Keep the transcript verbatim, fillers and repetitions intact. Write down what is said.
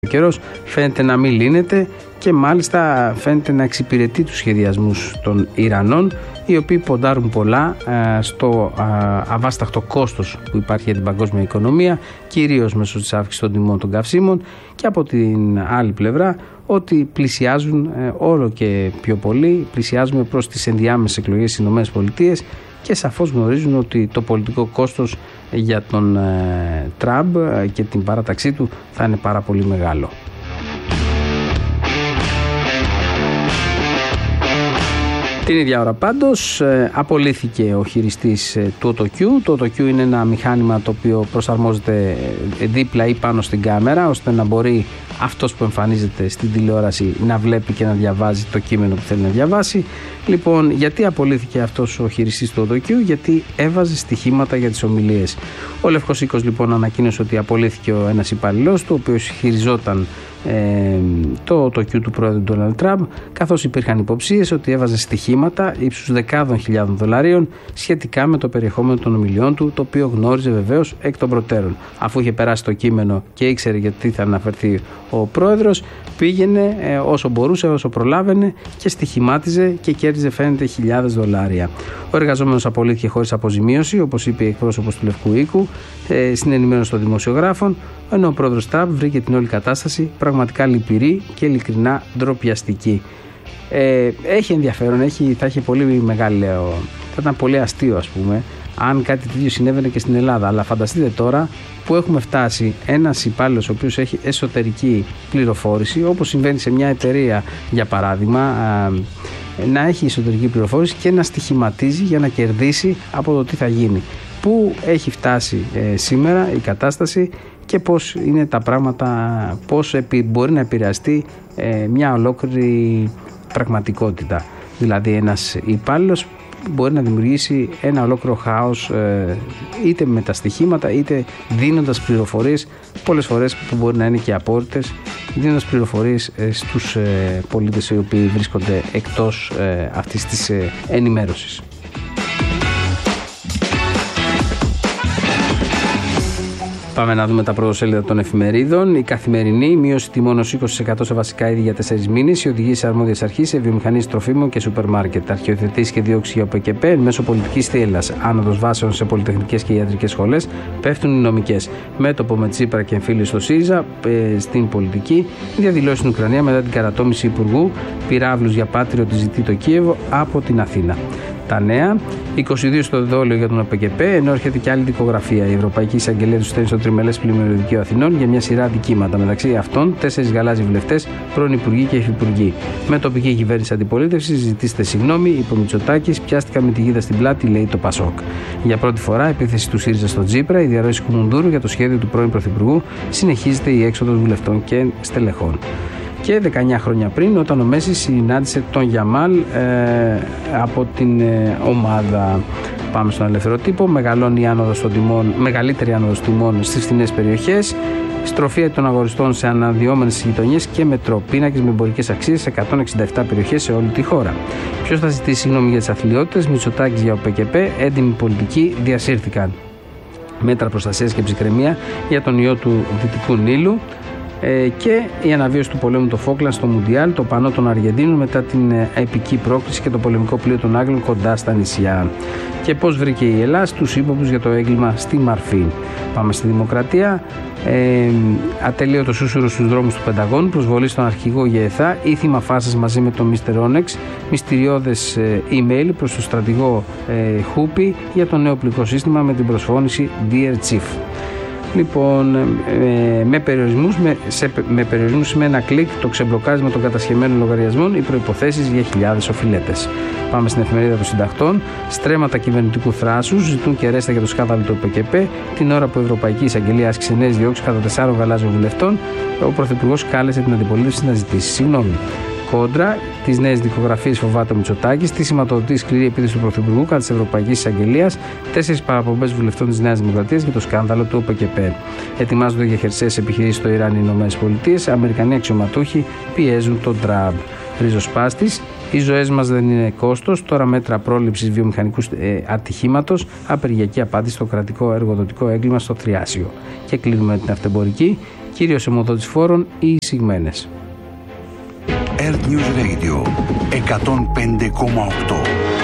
Ο καιρός φαίνεται να μην λύνεται και μάλιστα φαίνεται να εξυπηρετεί τους σχεδιασμούς των Ιρανών, οι οποίοι ποντάρουν πολλά ε, στο ε, αβάσταχτο κόστος που υπάρχει για την παγκόσμια οικονομία, κυρίως μέσω της αύξησης των τιμών των καυσίμων, και από την άλλη πλευρά ότι πλησιάζουν ε, όλο και πιο πολύ, πλησιάζουμε προς τις ενδιάμεσες εκλογές στις ΗΠΑ και σαφώς γνωρίζουν ότι το πολιτικό κόστος για τον ε, Τραμπ ε, και την παράταξή του θα είναι πάρα πολύ μεγάλο. Την ίδια ώρα πάντως ε, απολύθηκε ο χειριστής ε, του AutoQ. Το AutoQ είναι ένα μηχάνημα το οποίο προσαρμόζεται ε, δίπλα ή πάνω στην κάμερα, ώστε να μπορεί αυτός που εμφανίζεται στην τηλεόραση να βλέπει και να διαβάζει το κείμενο που θέλει να διαβάσει. Λοιπόν, γιατί απολύθηκε αυτός ο χειριστής του AutoQ? Γιατί έβαζε στοιχήματα για τις ομιλίες. Ο Λευκός Οίκος λοιπόν ανακοίνωσε ότι απολύθηκε ο ένας υπαλληλός του, ο οποίος χειριζόταν Ε, το AutoQ του πρόεδρου Ντόναλντ Τραμπ, καθώς υπήρχαν υποψίες ότι έβαζε στοιχήματα ύψους δεκάδων χιλιάδων δολαρίων σχετικά με το περιεχόμενο των ομιλιών του, το οποίο γνώριζε βεβαίως εκ των προτέρων. Αφού είχε περάσει το κείμενο και ήξερε γιατί θα αναφερθεί ο πρόεδρος, πήγαινε ε, όσο μπορούσε, όσο προλάβαινε και στοιχημάτιζε και κέρδιζε, φαίνεται, χιλιάδες δολάρια. Ο εργαζόμενος απολύθηκε χωρίς αποζημίωση, όπως είπε η εκπρόσωπος του Λευκού Οίκου ε, στην ενημέρωση των δημοσιογράφων, ενώ ο πρόεδρος Τραμπ βρήκε την όλη κατάσταση πραγματικά λυπηρή και ειλικρινά ντροπιαστική. Ε, έχει ενδιαφέρον, έχει, θα έχει πολύ μεγάλη, θα ήταν πολύ αστείο, ας πούμε, αν κάτι τέτοιο συνέβαινε και στην Ελλάδα. Αλλά φανταστείτε τώρα που έχουμε φτάσει ένας υπάλληλος ο οποίος έχει εσωτερική πληροφόρηση, όπως συμβαίνει σε μια εταιρεία για παράδειγμα, α, να έχει εσωτερική πληροφόρηση και να στοιχηματίζει για να κερδίσει από το τι θα γίνει. Πού έχει φτάσει ε, σήμερα η κατάσταση και πώς είναι τα πράγματα, πώς επί, μπορεί να επηρεαστεί ε, μια ολόκληρη πραγματικότητα. Δηλαδή ένας υπάλληλος μπορεί να δημιουργήσει ένα ολόκληρο χάος ε, είτε με τα στοιχήματα είτε δίνοντας πληροφορίες, πολλές φορές που μπορεί να είναι και απόρριτες, δίνοντας πληροφορίες ε, στους ε, πολίτες οι οποίοι βρίσκονται εκτός ε, αυτής της ε, ενημέρωσης. Πάμε να δούμε τα πρωτοσέλιδα των εφημερίδων. Η Καθημερινή, μείωση τιμών ως είκοσι τοις εκατό σε βασικά είδη για τέσσερις μήνες. Οι οδηγίες αρμόδιες αρχής σε βιομηχανίες τροφίμων και σούπερ μάρκετ. Αρχιοθετήσεις και δίωξη για ΟΠΕΚΕΠΕ μέσω πολιτικής θύελλας. Άνοδος βάσεων σε πολυτεχνικές και ιατρικές σχολές. Πέφτουν οι νομικές. Μέτωπο με Τσίπρα και εμφύλιο στο ΣΥΡΙΖΑ ε, στην πολιτική. Διαδηλώσεις στην Ουκρανία μετά την καρατόμηση υπουργού. Πυράβλους για πάτριο ότι ζητεί το Κίεβο από την Αθήνα. Τα νέα, είκοσι δύο στο δόλιο για τον ΟΠΕΚΕΠΕ, ενώ έρχεται και άλλη δικογραφία. Η Ευρωπαϊκή Εισαγγελία του στέλνει στο τριμελές πλημμυριωδικείο Αθηνών για μια σειρά δικήματα. Μεταξύ αυτών, τέσσερις γαλάζιοι βουλευτές, πρώην υπουργοί και υφυπουργοί. Με τοπική κυβέρνηση αντιπολίτευση, ζητήστε συγγνώμη, είπε ο Μητσοτάκης, πιάστηκα με τη γίδα στην πλάτη, λέει το ΠΑΣΟΚ. Για πρώτη φορά, επίθεση του ΣΥΡΙΖΑ στο Τσίπρα, η διαρροή Κουμουνδούρου για το σχέδιο του πρώην Πρωθυπουργού, συνεχίζεται η έξοδος βουλευτών και στελεχών. Και δεκαεννιά χρόνια πριν, όταν ο Μέση συνάντησε τον Γιαμάλ ε, από την ε, ομάδα. Πάμε στον ελεύθερο τύπο. Μεγαλώνει η άνοδος των τιμών, μεγαλύτερη άνοδος τιμών στις φθηνές περιοχές. Στροφή των αγοριστών σε αναδυόμενες γειτονιές και μετρό. Πίνακες με εμπορικές αξίες σε εκατόν εξήντα επτά περιοχές σε όλη τη χώρα. Ποιος θα ζητήσει συγγνώμη για τις αθλιότητες? Μητσοτάκης για ΟΠΕΚΕΠΕ. Έντιμοι πολιτικοί διασύρθηκαν. Μέτρα προστασίας και ψυχραιμία για τον ιό του Δυτικού Νείλου. Ε, και η αναβίωση του πολέμου το Φόκλαν στο Μουντιάλ, το πανό των Αργεντίνων μετά την ε, επική πρόκληση και το πολεμικό πλοίο των Άγγλων κοντά στα νησιά. Και πώς βρήκε η Ελλάδα τους ύποπτους για το έγκλημα στη Μαρφή. Πάμε στη Δημοκρατία. Ε, ατελείωτο σούσουρο στους δρόμους του Πενταγώνου, προσβολή στον αρχηγό ΓΕΘΑ, ήθιμα φάσας μαζί με τον μίστερ Όνεξ, μυστηριώδες ε, email προς τον στρατηγό ε, Χούπι για το νέο πλοικό σύστημα με την προσφώνηση Dear Chief. Λοιπόν, ε, με, περιορισμούς, με, σε, με περιορισμούς με ένα κλικ, το ξεμπλοκάρισμα των κατασχεμένων λογαριασμών, οι προϋποθέσεις για χιλιάδες οφειλέτες. Πάμε στην εφημερίδα των συντακτών. Στρέμματα κυβερνητικού θράσους ζητούν και αρέστα για το σκάνδαλο του ΟΠΕΚΕΠΕ. Την ώρα που η Ευρωπαϊκή Εισαγγελία άσκησε νέες διώξεις κατά τεσσάρων γαλάζιων βουλευτών, ο Πρωθυπουργός κάλεσε την αντιπολίτευση να ζητήσει συγγνώμη. Κόντρα, τις νέες δικογραφίες φοβάται ο Μητσοτάκης, τη σηματοδοτεί σκληρή επίθεση του Πρωθυπουργού κατά της Ευρωπαϊκής Εισαγγελίας, τέσσερις παραπομπές βουλευτών της Νέας Δημοκρατίας για το σκάνδαλο του ΟΠΕΚΕΠΕ. Ετοιμάζονται για χερσαίες επιχειρήσεις στο Ιράν οι ΗΠΑ, Αμερικανοί αξιωματούχοι πιέζουν τον Τραμπ. Ριζοσπάστης, οι ζωές μας δεν είναι κόστος, τώρα μέτρα πρόληψης βιομηχανικού ε, ατυχήματος, απεργιακή απάντηση στο κρατικό εργοδοτικό έγκλημα στο Θριάσιο. Και κλείνουμε την αυτεμπορική. κυρίως αιμοδότης φόρων ή εισηγμένες. Earth News Radio εκατόν πέντε κόμμα οκτώ.